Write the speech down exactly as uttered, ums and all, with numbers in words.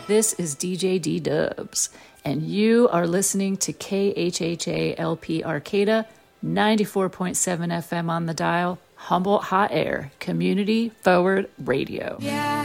This is D J D-Dubs, and you are listening to K H H A L P Arcata, ninety-four point seven F M on the dial, Humboldt Hot Air, Community Forward Radio. Yeah.